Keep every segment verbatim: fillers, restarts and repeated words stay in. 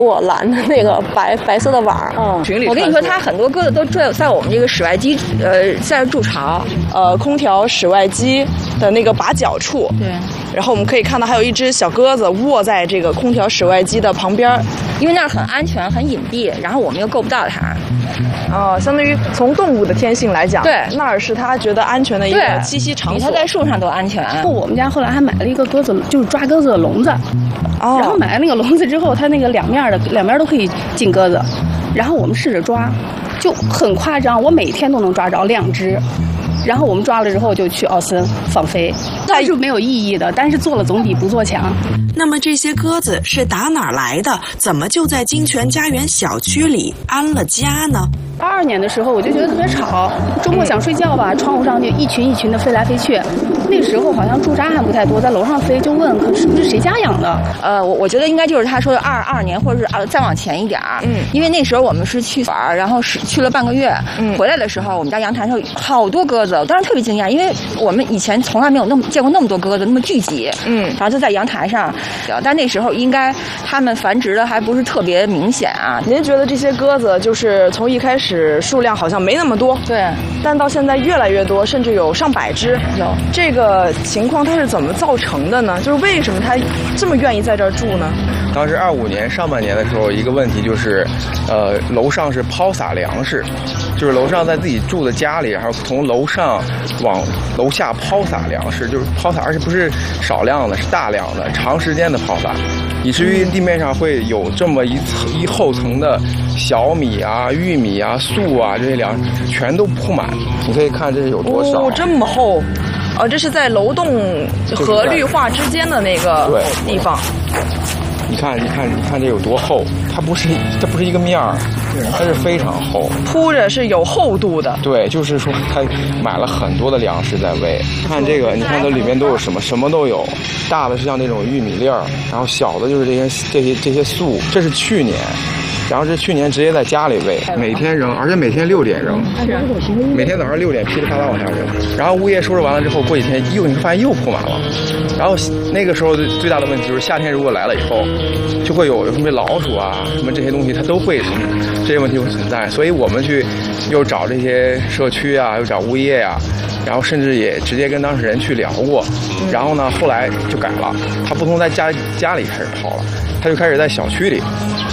我拦的那个白白色的网， 嗯，群里我跟你说，它很多鸽子都在在我们这个室外机，呃，在筑巢， 呃，空调室外机的那个把角处。 对。 然后我们可以看到，还有一只小鸽子卧在这个空调室外机的旁边， 因为那儿很安全、很隐蔽，然后我们又够不到它。 哦，相当于从动物的天性来讲， 对， 那儿是它觉得安全的一个栖息场所， 比它在树上都安全。 我们家后来还买了一个鸽子，就是抓鸽子的笼子。 哦。 然后买了那个笼子之后，它那个两面的两边都可以进鸽子，然后我们试着抓，就很夸张，我每天都能抓着两只。然后我们抓了之后就去奥森放飞，那是没有意义的，但是做了总比不做强。 那么这些鸽子是打哪儿来的？怎么就在金泉家园小区里安了家呢？ 八二年的时候我就觉得特别吵，周末想睡觉吧，窗户上就一群一群的飞来飞去。那时候好像驻扎还不太多，在楼上飞，就问可是不是谁家养的？ 呃，我我觉得应该就是他说的二二年，或者是啊再往前一点儿。嗯，因为那时候我们是去玩，然后是去了半个月。嗯，回来的时候，我们家阳台上好多鸽子，我当时特别惊讶，因为我们以前从来没有那么见过那么多鸽子那么聚集。嗯，然后就在阳台上，但那时候应该它们繁殖的还不是特别明显啊。 您觉得这些鸽子就是从一开始数量好像没那么多， 对， 但到现在越来越多，甚至有上百只。 有这个情况它是怎么造成的呢？就是为什么它这么愿意在这儿住呢？ 当时二五年上半年的时候，一个问题就是，呃，楼上是抛洒粮食，就是楼上在自己住的家里，然后从楼上往楼下抛洒粮食，就是抛洒，而且不是少量的，是大量的，长时间的抛洒，以至于地面上会有这么一层一厚层的小米啊、玉米啊、粟啊这些粮食全都铺满。你可以看这是有多少？ 哦，这么厚。哦，这是在楼栋和绿化之间的那个地方。 你看，你看，你看这有多厚？它不是，它不是一个面儿，它是非常厚， 铺着是有厚度的。 对，就是说它买了很多的粮食在喂。看这个，你看它里面都有什么？什么都有。大的是像那种玉米粒儿，然后小的就是这些这些这些粟。这是去年。然后是去年直接在家里喂，每天扔，而且每天六点扔，每天早上六点噼里啪啦往下扔。然后物业收拾完了之后，过几天又你会发现又铺满了。然后那个时候最大的问题就是夏天如果来了以后，就会有什么老鼠啊什么这些东西，它都会这些问题会存在。所以我们去又找这些社区啊，又找物业啊，然后甚至也直接跟当事人去聊过。然后呢，后来就改了，他不从在家家里开始抛了，他就开始在小区里。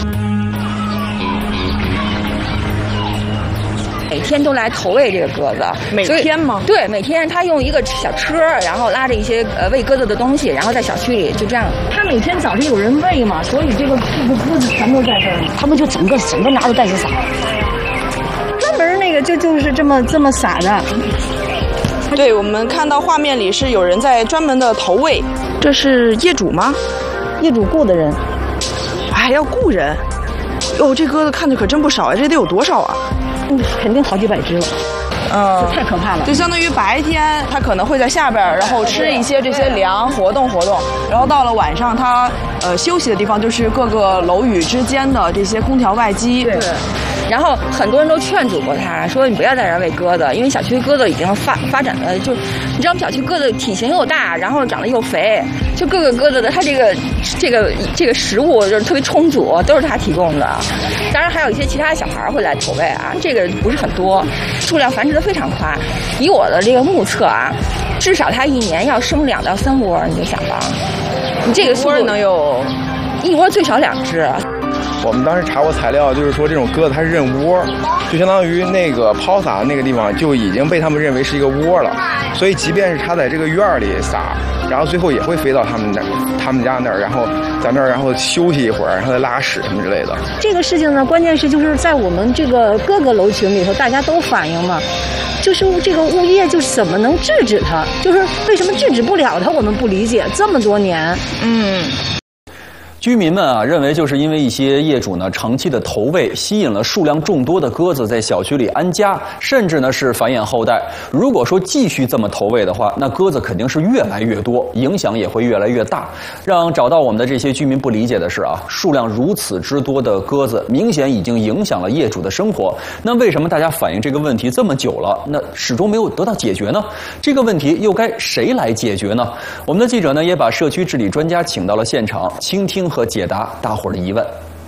每天都来投喂这个鸽子， 每天吗？ 对，每天他用一个小车，然后拉着一些呃喂鸽子的东西，然后在小区里就这样。 他每天早晨有人喂嘛，所以这个这个鸽子全都在这儿，他们就整个整个拿着袋子撒。专门那个就就是这么这么撒的。 对，我们看到画面里是有人在专门的投喂，这是业主吗？ 业主雇的人， 还要雇人。哦，这鸽子看着可真不少啊，这得有多少啊？ 嗯，肯定好几百只了。嗯，太可怕了。 就相当于白天它可能会在下边，然后吃一些这些粮，活动活动。然后到了晚上，它呃休息的地方就是各个楼宇之间的这些空调外机。 对。然后很多人都劝阻过他，说你不要在这儿喂鸽子，因为小区鸽子已经发发展的就，你知道我们小区鸽子体型又大，然后长得又肥，就各个鸽子的它这个这个这个食物就是特别充足，都是他提供的。当然还有一些其他小孩会来投喂啊，这个不是很多，数量繁殖的非常快。以我的这个目测啊，至少它一年要生两到三窝，你就想吧，你这个速度能有一窝最少两只。 我们当时查过材料，就是说这种鸽子它是认窝，就相当于那个抛洒的那个地方就已经被他们认为是一个窝了，所以即便是它在这个院里撒，然后最后也会飞到他们那他们家那儿，然后在那儿然后休息一会儿，然后再拉屎什么之类的。 这个事情呢，关键是就是在我们这个各个楼群里头，大家都反映嘛，就是这个物业就是怎么能制止它，就是为什么制止不了它，我们不理解这么多年。 嗯。 居民们啊，认为就是因为一些业主呢长期的投喂，吸引了数量众多的鸽子在小区里安家，甚至呢是繁衍后代。如果说继续这么投喂的话，那鸽子肯定是越来越多，影响也会越来越大。让找到我们的这些居民不理解的是啊，数量如此之多的鸽子，明显已经影响了业主的生活。那为什么大家反映这个问题这么久了，那始终没有得到解决呢？这个问题又该谁来解决呢？我们的记者呢也把社区治理专家请到了现场，倾听和解答大伙儿的疑问。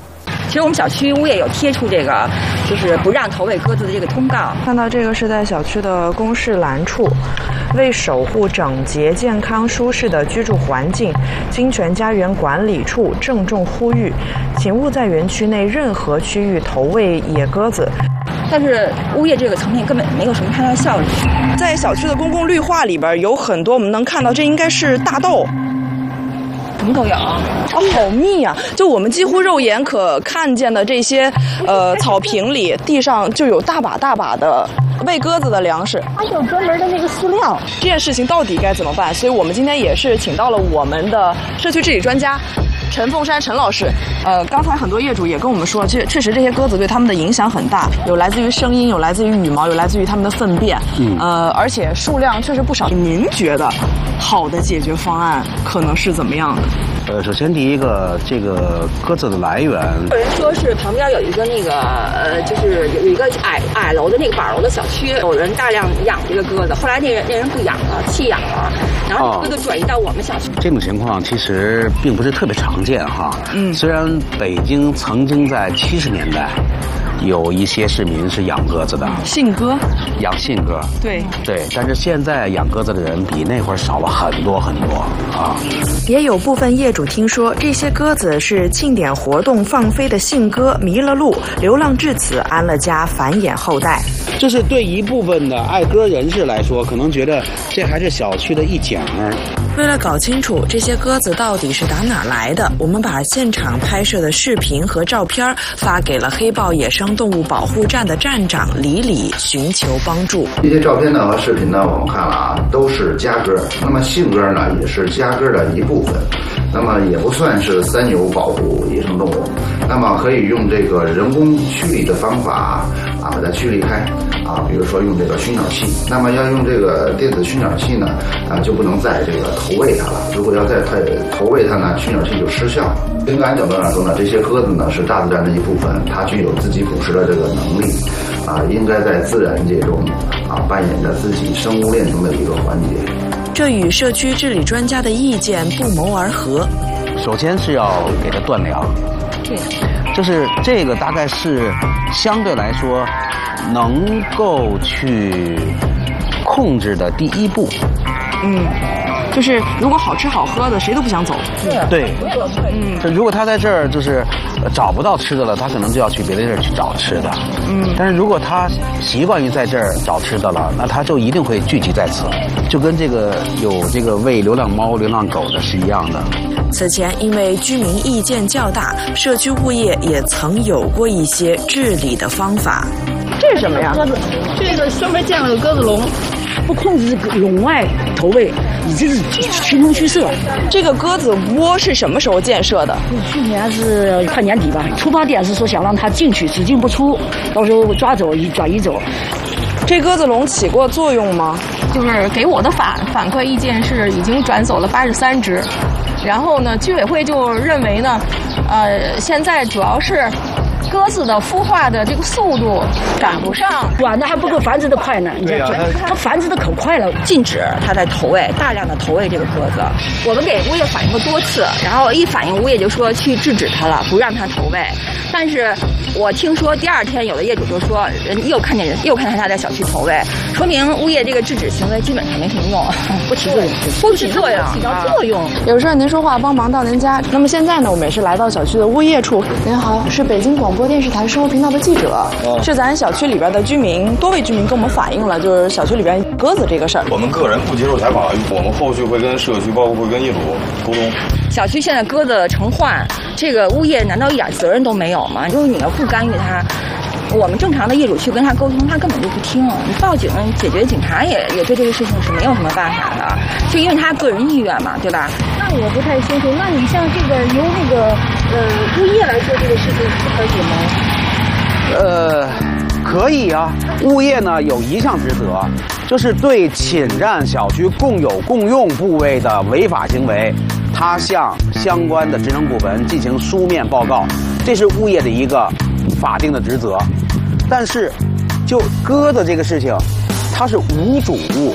其实我们小区物业有贴出这个，就是不让投喂鸽子的这个通告。 看到这个是在小区的公示栏处，为守护整洁、健康、舒适的居住环境，金泉家园管理处郑重呼吁，请勿在园区内任何区域投喂野鸽子。 但是物业这个层面根本没有什么太大效率。 在小区的公共绿化里边，有很多我们能看到，这应该是大豆。 什么都有啊， 哦，好密啊！就我们几乎肉眼可看见的这些，呃，草坪里、地上就有大把大把的喂鸽子的粮食， 还有专门的那个饲料。 这件事情到底该怎么办？所以我们今天也是请到了我们的社区治理专家陈凤山陈老师。呃，刚才很多业主也跟我们说，确确实这些鸽子对他们的影响很大，有来自于声音，有来自于羽毛，有来自于他们的粪便，嗯，呃，而且数量确实不少。您觉得好的解决方案可能是怎么样的？ 呃，首先第一个，这个鸽子的来源， 有人说是旁边有一个那个呃，就是有一个矮矮楼的那个板楼的小区，有人大量养这个鸽子，后来那人那人不养了，弃养了，然后鸽子转移到我们小区。 这种情况其实并不是特别常见哈。嗯，虽然北京曾经在七十年代有一些市民是养鸽子的， 信鸽， 养信鸽， 对对，但是现在养鸽子的人比那会儿少了很多很多啊。 也有部分业主听说这些鸽子是庆典活动放飞的信鸽迷了路，流浪至此安了家，繁衍后代。 这是对一部分的爱鸽人士来说，可能觉得这还是小区的一景儿。 为了搞清楚这些鸽子到底是打哪来的，我们把现场拍摄的视频和照片发给了黑豹野生动物保护站的站长李李，寻求帮助。 这些照片呢和视频呢，我们看了啊，都是家鸽，那么信鸽呢也是家鸽的一部分，那么也不算是三有保护野生动物，那么可以用这个人工驱离的方法啊，把它驱离开啊，比如说用这个熏鸟器，那么要用这个电子熏鸟器呢，啊就不能再这个投喂它了，如果要再投喂它呢，熏鸟器就失效。从感角度上说呢，这些鸽子呢是大自然的一部分，它具有自己捕食的这个能力，啊，应该在自然界中啊扮演着自己生物链中的一个环节。 这与社区治理专家的意见不谋而合。 首先是要给它断粮，对，就是这个大概是相对来说能够去控制的第一步。 嗯。就是如果好吃好喝的，谁都不想走。 对，嗯，就如果他在这儿就是找不到吃的了，他可能就要去别的地儿去找吃的。嗯，但是如果他习惯于在这儿找吃的了，那他就一定会聚集在此，就跟这个有这个喂流浪猫、流浪狗的是一样的。 此前，因为居民意见较大，社区物业也曾有过一些治理的方法。 这是什么呀？ 鸽子，这个专门建了个鸽子笼，不控制笼外投喂，你这是形同虚设。 这个鸽子窝是什么时候建设的？ 去年是快年底吧。出发点是说想让它进去，只进不出，到时候抓走转移走。 这鸽子笼起过作用吗？ 就是给我的反反馈意见是已经转走了八十三只，然后呢，居委会就认为呢，呃，现在主要是鸽子的孵化的这个速度赶不上， 短的还不够繁殖的快呢。你看，它繁殖的可快了。 禁止它在投喂，大量的投喂这个鸽子。我们给物业反映过多次，然后一反映物业就说去制止它了，不让它投喂。但是我听说第二天有的业主就说，人又看见人又看见他在小区投喂，说明物业这个制止行为基本上没什么用， 不起作用， 不起作用， 起到作用。 有事您说话，帮忙到您家。那么现在呢，我们也是来到小区的物业处。您好，是北京广播电视台生活频道的记者，是咱小区里边的居民，多位居民跟我们反映了，就是小区里边鸽子这个事儿。 我们个人不接受采访，我们后续会跟社区，包括会跟业主沟通。 小区现在鸽子成患，这个物业难道一点责任都没有吗？就是你要不干预它，我们正常的业主去跟他沟通，他根本就不听。你报警解决，警察也也对这个事情是没有什么办法的，就因为他个人意愿嘛，对吧？ 那我不太清楚，那你像这个由那个呃物业来做这个事情，可以吗？ 呃，可以啊。物业呢有一项职责，就是对侵占小区共有共用部位的违法行为，他向相关的职能部门进行书面报告，这是物业的一个法定的职责。但是，就鸽子这个事情，它是无主物，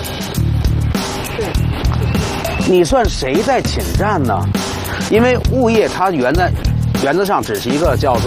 你算谁在侵占呢？因为物业它原在原则上只是一个叫做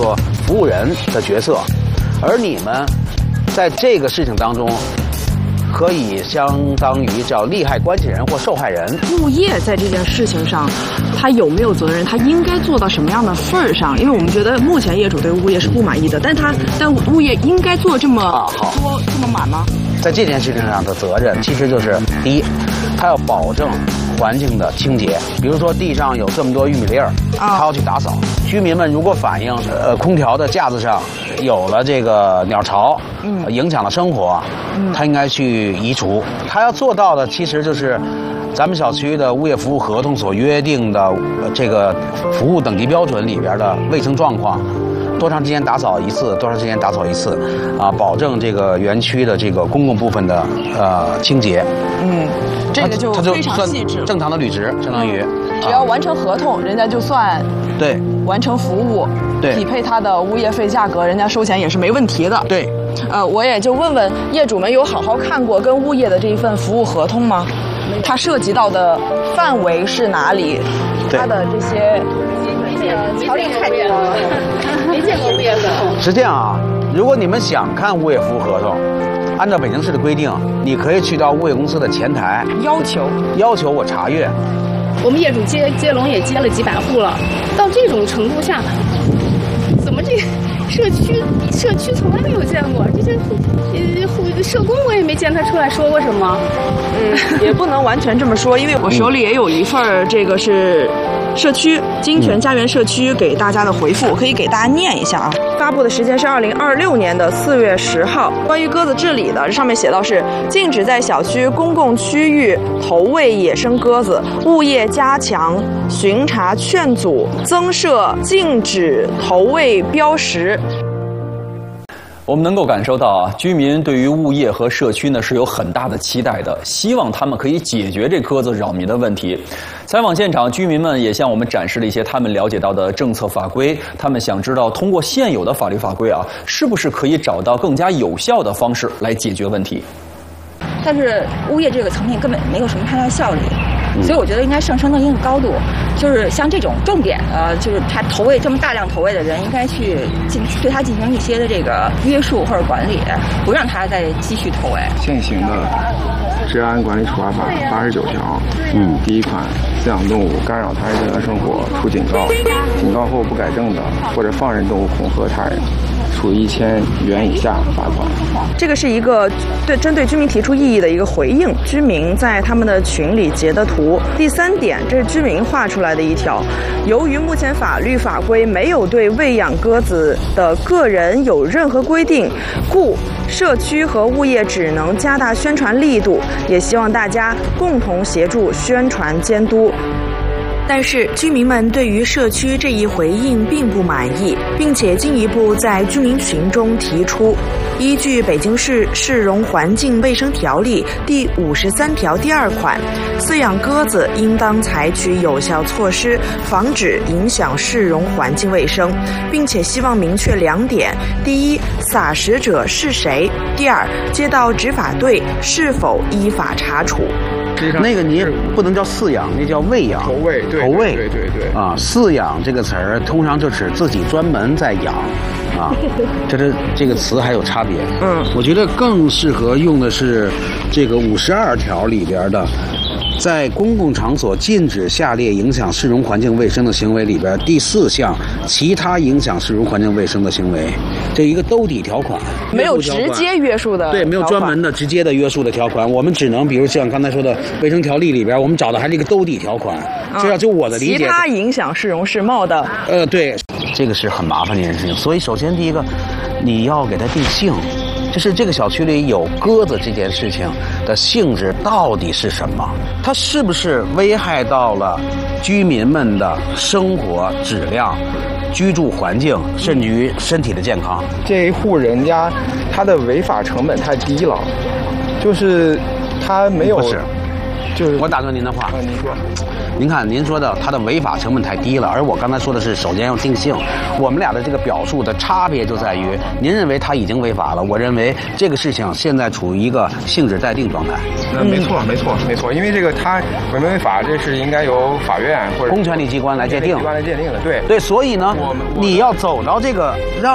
服务人的角色，而你们在这个事情当中，可以相当于叫利害关系人或受害人。 物业在这件事情上，他有没有责任？他应该做到什么样的份儿上？因为我们觉得目前业主对物业是不满意的，但他但物业应该做这么多、这么满吗？ 在这件事情上的责任，其实就是第一，他要保证环境的清洁，比如说地上有这么多玉米粒儿，他要去打扫。居民们如果反映，呃，空调的架子上有了这个鸟巢，嗯，影响了生活，嗯，他应该去移除。他要做到的其实就是咱们小区的物业服务合同所约定的呃这个服务等级标准里边的卫生状况。多长时间打扫一次？多长时间打扫一次？啊，保证这个园区的这个公共部分的呃清洁。 嗯，这个就非常细致。 正常的履职，相当于、 嗯、只要完成合同，人家就算对完成服务， 对匹配他的物业费价格，人家收钱也是没问题的。 对， 呃，我也就问问业主们，有好好看过跟物业的这一份服务合同吗？它涉及到的范围是哪里？它的这些。 条例太多了，没见过物业合同。 是这样啊，如果你们想看物业服务合同，按照北京市的规定，你可以去到物业公司的前台要求要求我查阅。 我们业主接接龙也接了几百户了，到这种程度下，怎么这个社区社区从来没有见过这些呃社工，我也没见他出来说过什么。 嗯，也不能完全这么说，因为我手里也有一份这个是。社区金泉家园社区给大家的回复，我可以给大家念一下啊。发布的时间是二零二六年的四月十号。关于鸽子治理的，这上面写到是禁止在小区公共区域投喂野生鸽子，物业加强巡查劝阻，增设禁止投喂标识。 我们能够感受到啊，居民对于物业和社区呢是有很大的期待的，希望他们可以解决这鸽子扰民的问题。采访现场，居民们也向我们展示了一些他们了解到的政策法规，他们想知道通过现有的法律法规啊，是不是可以找到更加有效的方式来解决问题。 但是物业这个层面根本没有什么太大效率。所以我觉得应该上升到一个高度，就是像这种重点呃，就是他投喂这么大量投喂的人，应该去进对他进行一些的这个约束或者管理，不让他再继续投喂。 现行的治安管理处罚法八十九条，嗯，第一款，饲养动物干扰他人正常生活，处警告，警告后不改正的，或者放任动物恐吓他人，处一千元以下罚款。 这个是一个对针对居民提出异议的一个回应，居民在他们的群里截的图。第三点，这是居民画出来的一条，由于目前法律法规没有对喂养鸽子的个人有任何规定，故社区和物业只能加大宣传力度，也希望大家共同协助宣传监督。 但是居民们对于社区这一回应并不满意，并且进一步在居民群中提出，依据北京市市容环境卫生条例第五十三条第二款，饲养鸽子应当采取有效措施，防止影响市容环境卫生，并且希望明确两点：第一，撒食者是谁；第二，街道执法队是否依法查处。 那个你不能叫饲养，那叫喂养。 投喂，对， 投喂， 对对对。 啊，饲养这个词儿通常就指自己专门在养，啊，这是这个词还有差别。嗯，我觉得更适合用的是这个五十二条里边的。在公共场所禁止下列影响市容环境卫生的行为里边，第四项其他影响市容环境卫生的行为，这一个兜底条款， 没有直接约束的， 对，没有专门的直接的约束的条款，我们只能比如像刚才说的卫生条例里边，我们找的还是一个兜底条款，这样就我的理解， 其他影响市容市貌的， 呃，对，这个是很麻烦的一件事情。所以首先第一个，你要给它定性。就是这个小区里有鸽子这件事情的性质到底是什么？它是不是危害到了居民们的生活质量、居住环境，甚至于身体的健康？ 这一户人家他的违法成本太低了，就是他没有。 不是，就是我打断您的话。 啊，您说。 您看，您说的它的违法成本太低了，而我刚才说的是首先要定性。我们俩的这个表述的差别就在于，您认为它已经违法了，我认为这个事情现在处于一个性质待定状态。 嗯，没错，没错，没错，因为这个它违没违法，这是应该由法院或者公权力机关来界定， 机关来界定的。对对，所以呢，你要走到这个让